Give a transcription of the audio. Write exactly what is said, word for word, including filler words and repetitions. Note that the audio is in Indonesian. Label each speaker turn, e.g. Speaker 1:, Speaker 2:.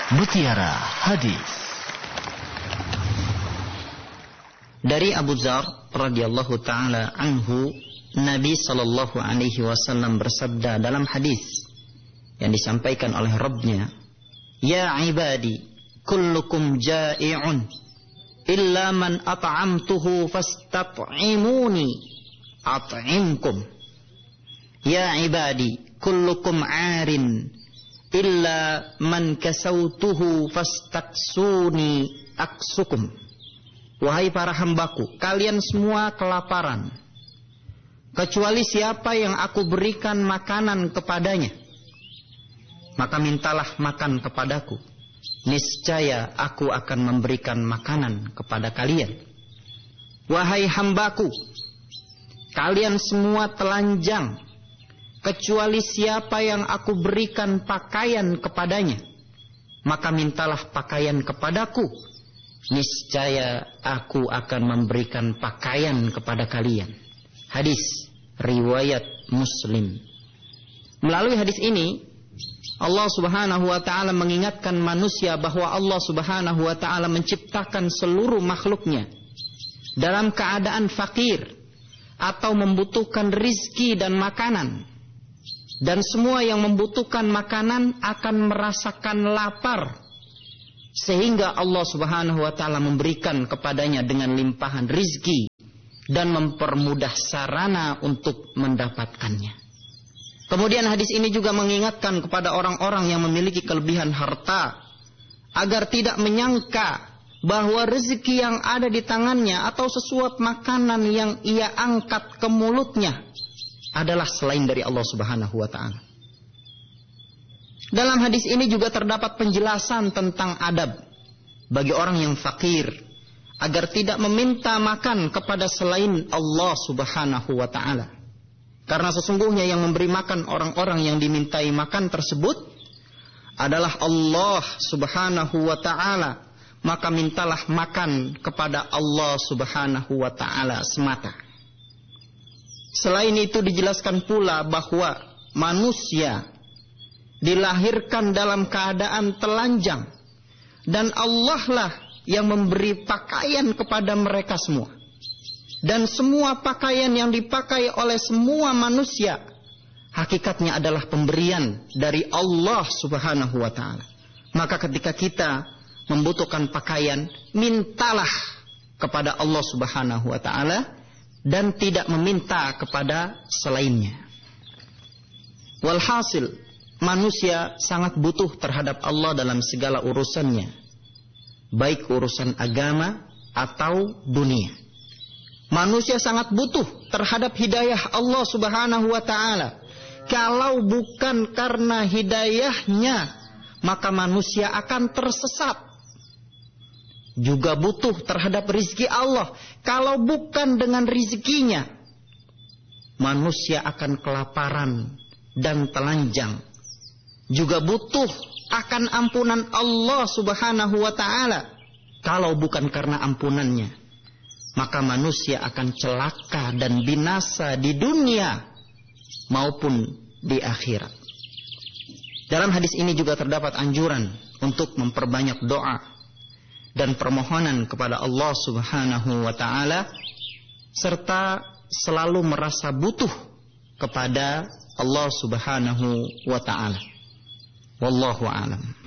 Speaker 1: Mutiara Hadis. Dari Abu Dzar radhiyallahu taala anhu, Nabi sallallahu alaihi wasallam bersabda dalam hadis yang disampaikan oleh Rabbnya, "Ya ibadi, kullukum ja'i'un illa man at'amtuhu fastat'imuni at'imkum. Ya ibadi, kullukum 'arin illa man kasautuhu fastaksuni aksukum." Wahai para hambaku, kalian semua kelaparan, kecuali siapa yang aku berikan makanan kepadanya, maka mintalah makan kepadaku. Niscaya aku akan memberikan makanan kepada kalian. Wahai hambaku, kalian semua telanjang, kecuali siapa yang aku berikan pakaian kepadanya, maka mintalah pakaian kepadaku. Niscaya aku akan memberikan pakaian kepada kalian. Hadis riwayat Muslim. Melalui hadis ini, Allah subhanahu wa ta'ala mengingatkan manusia bahwa Allah subhanahu wa ta'ala menciptakan seluruh makhluknya dalam keadaan fakir atau membutuhkan rizki dan makanan. Dan semua yang membutuhkan makanan akan merasakan lapar, sehingga Allah subhanahu wa ta'ala memberikan kepadanya dengan limpahan rizki dan mempermudah sarana untuk mendapatkannya. Kemudian hadis ini juga mengingatkan kepada orang-orang yang memiliki kelebihan harta agar tidak menyangka bahwa rezeki yang ada di tangannya atau sesuap makanan yang ia angkat ke mulutnya adalah selain dari Allah subhanahu wa ta'ala. Dalam hadis ini juga terdapat penjelasan tentang adab bagi orang yang fakir agar tidak meminta makan kepada selain Allah subhanahu wa ta'ala. Karena sesungguhnya yang memberi makan orang-orang yang dimintai makan tersebut adalah Allah subhanahu wa ta'ala. Maka mintalah makan kepada Allah subhanahu wa ta'ala semata. Selain itu dijelaskan pula bahwa manusia dilahirkan dalam keadaan telanjang, dan Allah lah yang memberi pakaian kepada mereka semua. Dan semua pakaian yang dipakai oleh semua manusia hakikatnya adalah pemberian dari Allah subhanahu wa ta'ala. Maka ketika kita membutuhkan pakaian, mintalah kepada Allah subhanahu wa ta'ala dan tidak meminta kepada selainnya. Walhasil, manusia sangat butuh terhadap Allah dalam segala urusannya, baik urusan agama atau dunia. Manusia sangat butuh terhadap hidayah Allah subhanahu wa ta'ala. Kalau bukan karena hidayahnya, maka manusia akan tersesat. Juga butuh terhadap rizki Allah. Kalau bukan dengan rizkinya, manusia akan kelaparan dan telanjang. Juga butuh akan ampunan Allah subhanahu wa ta'ala. Kalau bukan karena ampunannya, maka manusia akan celaka dan binasa di dunia maupun di akhirat. Dalam hadis ini juga terdapat anjuran untuk memperbanyak doa dan permohonan kepada Allah subhanahu wa ta'ala, serta selalu merasa butuh kepada Allah subhanahu wa ta'ala. Wallahu a'lam.